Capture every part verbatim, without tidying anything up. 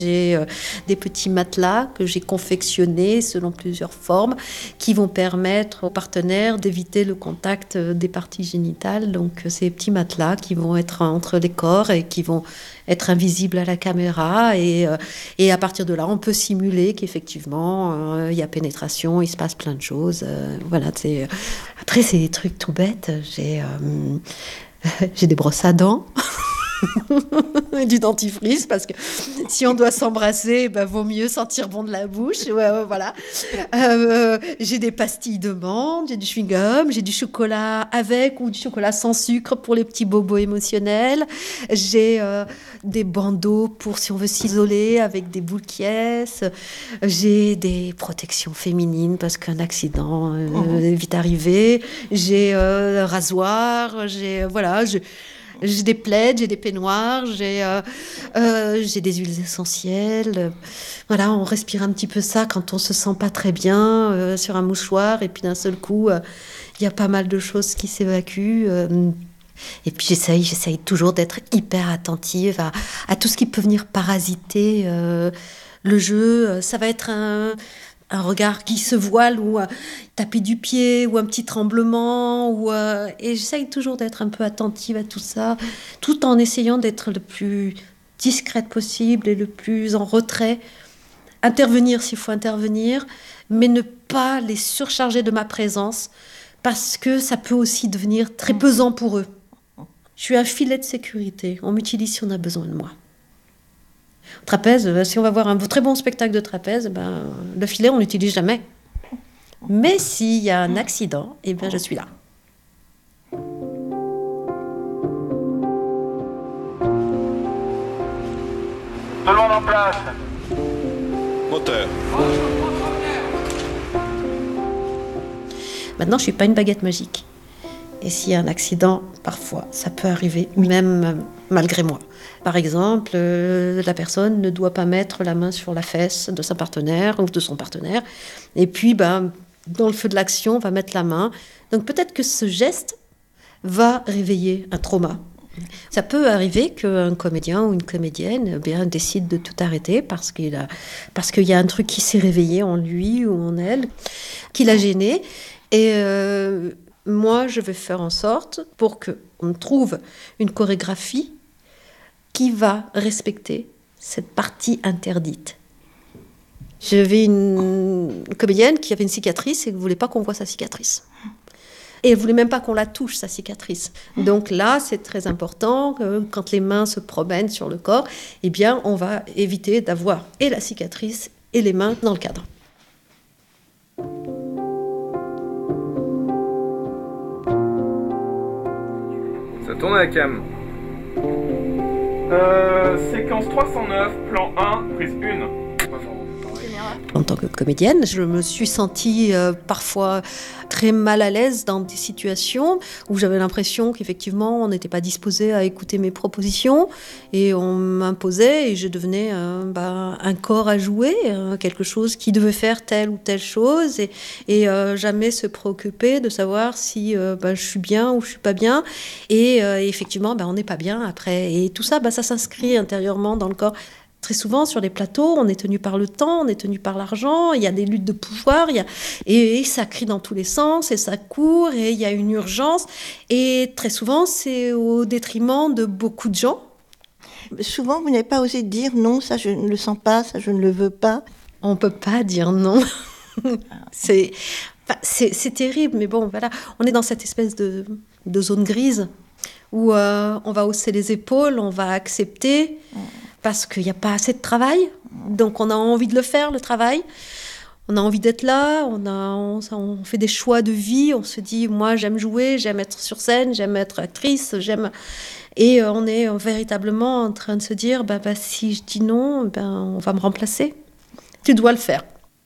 J'ai euh, des petits matelas que j'ai confectionnés selon plusieurs formes qui vont permettre aux partenaires d'éviter le contact euh, des parties génitales. Donc, euh, ces petits matelas qui vont être entre les corps et qui vont être invisibles à la caméra. Et, euh, et à partir de là, on peut simuler qu'effectivement, euh, il y a pénétration, il se passe plein de choses. Euh, voilà, c'est... Après, c'est des trucs tout bêtes. J'ai, euh, j'ai des brosses à dents. Du dentifrice, parce que si on doit s'embrasser, ben, vaut mieux sentir bon de la bouche. Ouais, ouais, voilà. Euh, j'ai des pastilles de menthe, j'ai du chewing-gum, j'ai du chocolat avec ou du chocolat sans sucre pour les petits bobos émotionnels. J'ai euh, des bandeaux pour si on veut s'isoler avec des boules qui ess. J'ai des protections féminines parce qu'un accident euh, mmh. est vite arrivé. J'ai euh, un rasoir, j'ai... Voilà, je... J'ai des plaids, j'ai des peignoirs, j'ai, euh, euh, j'ai des huiles essentielles. Voilà, on respire un petit peu ça quand on se sent pas très bien euh, sur un mouchoir. Et puis d'un seul coup, il euh, y a pas mal de choses qui s'évacuent. Euh, et puis j'essaye, j'essaye toujours d'être hyper attentive à, à tout ce qui peut venir parasiter euh, le jeu. Ça va être un... un regard qui se voile ou euh, taper du pied ou un petit tremblement. Ou, euh, et j'essaye toujours d'être un peu attentive à tout ça, tout en essayant d'être le plus discrète possible et le plus en retrait. Intervenir s'il faut intervenir, mais ne pas les surcharger de ma présence parce que ça peut aussi devenir très pesant pour eux. Je suis un filet de sécurité. On m'utilise si on a besoin de moi. Trapèze, si on va voir un très bon spectacle de trapèze, ben, le filet, on l'utilise jamais. Mais s'il y a un accident, eh bien, je suis là. Tout le monde en place. Moteur. Maintenant, je ne suis pas une baguette magique. Et s'il y a un accident, parfois, ça peut arriver, même malgré moi. Par exemple, euh, la personne ne doit pas mettre la main sur la fesse de sa partenaire ou de son partenaire. Et puis, ben, dans le feu de l'action, on va mettre la main. Donc peut-être que ce geste va réveiller un trauma. Ça peut arriver qu'un comédien ou une comédienne eh bien, décide de tout arrêter parce qu'il a, parce qu'il y a un truc qui s'est réveillé en lui ou en elle, qui l'a gêné. Et... Euh, moi, je vais faire en sorte pour qu'on trouve une chorégraphie qui va respecter cette partie interdite. J'avais une comédienne qui avait une cicatrice et qui ne voulait pas qu'on voit sa cicatrice. Et elle ne voulait même pas qu'on la touche, sa cicatrice. Donc là, c'est très important que quand les mains se promènent sur le corps, eh bien, on va éviter d'avoir et la cicatrice et les mains dans le cadre. Ça tourne à la cam. Euh, séquence trois cent neuf, plan un, prise un. En tant que comédienne, je me suis sentie euh, parfois très mal à l'aise dans des situations où j'avais l'impression qu'effectivement on n'était pas disposé à écouter mes propositions et on m'imposait et je devenais euh, bah, un corps à jouer, euh, quelque chose qui devait faire telle ou telle chose et, et euh, jamais se préoccuper de savoir si euh, bah, je suis bien ou je suis pas bien et, euh, et effectivement bah, on n'est pas bien après et tout ça bah, ça s'inscrit intérieurement dans le corps. Très souvent, sur les plateaux, on est tenu par le temps, on est tenu par l'argent, il y a des luttes de pouvoir, il y a... et, et ça crie dans tous les sens, et ça court, et il y a une urgence. Et très souvent, c'est au détriment de beaucoup de gens. Souvent, vous n'avez pas osé dire non, ça je ne le sens pas, ça je ne le veux pas. On ne peut pas dire non. c'est, enfin, c'est, c'est terrible, mais bon, voilà. On est dans cette espèce de, de zone grise où euh, on va hausser les épaules, on va accepter... parce qu'il n'y a pas assez de travail, donc on a envie de le faire, le travail. On a envie d'être là, on, a, on, on fait des choix de vie, on se dit, moi j'aime jouer, j'aime être sur scène, j'aime être actrice, j'aime... Et on est véritablement en train de se dire, bah, bah, si je dis non, ben, on va me remplacer. Tu dois le faire.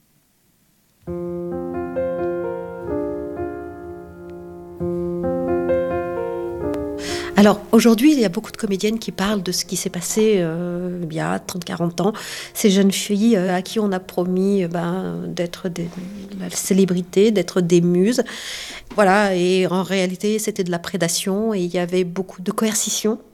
Alors, aujourd'hui, il y a beaucoup de comédiennes qui parlent de ce qui s'est passé euh, il y a trente à quarante ans. Ces jeunes filles euh, à qui on a promis euh, ben, d'être des, la célébrité, d'être des muses. Voilà, et en réalité, c'était de la prédation et il y avait beaucoup de coercition.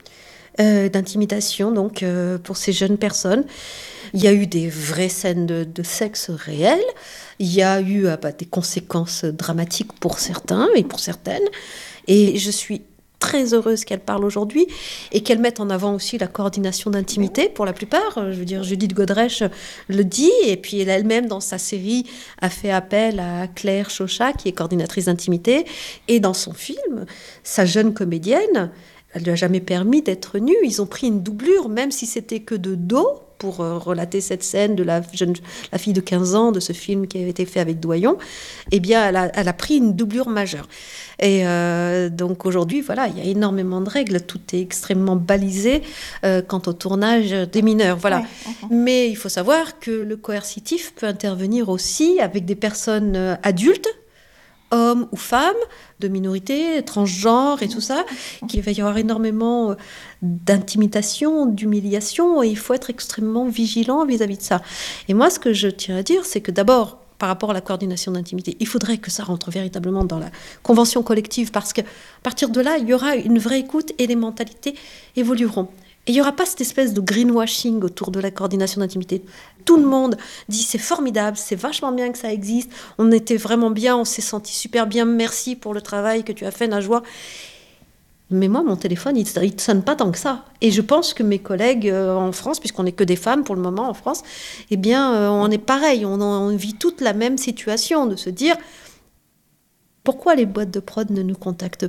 euh, d'intimidation donc euh, pour ces jeunes personnes. Il y a eu des vraies scènes de, de sexe réel. Il y a eu euh, bah, des conséquences dramatiques pour certains et pour certaines. Et je suis très heureuse qu'elle parle aujourd'hui et qu'elle mette en avant aussi la coordination d'intimité pour la plupart. Je veux dire, Judith Godrèche le dit, et puis elle elle-même dans sa série a fait appel à Claire Chauchat qui est coordinatrice d'intimité, et dans son film, sa jeune comédienne, elle ne lui a jamais permis d'être nue. Ils ont pris une doublure, même si c'était que de dos, pour euh, relater cette scène de la, jeune, la fille de quinze ans de ce film qui avait été fait avec Doyon. Eh bien, elle a, elle a pris une doublure majeure. Et euh, donc aujourd'hui, voilà, il y a énormément de règles. Tout est extrêmement balisé euh, quant au tournage des mineurs. Voilà. Ouais, uh-huh. Mais il faut savoir que le coercitif peut intervenir aussi avec des personnes euh, adultes, hommes ou femmes, de minorités, transgenres et tout ça, qu'il va y avoir énormément d'intimidation, d'humiliation, et il faut être extrêmement vigilant vis-à-vis de ça. Et moi, ce que je tiens à dire, c'est que d'abord, par rapport à la coordination d'intimité, il faudrait que ça rentre véritablement dans la convention collective, parce qu'à partir de là, il y aura une vraie écoute et les mentalités évolueront. Et il n'y aura pas cette espèce de greenwashing autour de la coordination d'intimité. Tout le monde dit c'est formidable, c'est vachement bien que ça existe, on était vraiment bien, on s'est senti super bien, merci pour le travail que tu as fait, Najwa. Mais moi, mon téléphone, il ne sonne pas tant que ça. Et je pense que mes collègues euh, en France, puisqu'on n'est que des femmes pour le moment en France, eh bien, euh, on est pareil, on, on vit toute la même situation, de se dire pourquoi les boîtes de prod ne nous contactent pas ?